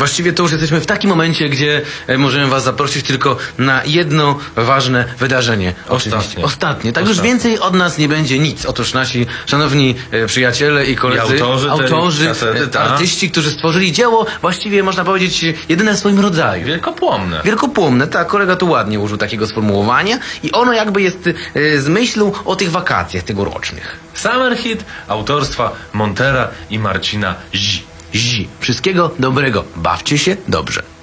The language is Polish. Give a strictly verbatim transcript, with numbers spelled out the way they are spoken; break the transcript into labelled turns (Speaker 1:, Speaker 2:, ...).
Speaker 1: właściwie to już jesteśmy w takim momencie, gdzie e, możemy was zaprosić tylko na jedno ważne wydarzenie.
Speaker 2: Ostatnie.
Speaker 1: Oczywiście. Ostatnie. Tak już
Speaker 2: Ostatnie.
Speaker 1: więcej od nas nie będzie nic. Otóż nasi szanowni e, przyjaciele i koledzy,
Speaker 2: I autorzy tej
Speaker 1: autorzy
Speaker 2: kasety,
Speaker 1: e,
Speaker 2: tak.
Speaker 1: artyści, którzy stworzyli dzieło, właściwie można powiedzieć jedyne w swoim rodzaju.
Speaker 2: Wielkopłomne.
Speaker 1: Wielkopłomne, tak, kolega tu ładnie użył takiego sformułowania i ono jakby jest e, z myślą o tych wakacjach tegorocznych.
Speaker 2: Summer Hit autorstwa Montera i Marcina Zi.
Speaker 1: Zi. Wszystkiego dobrego. Bawcie się dobrze.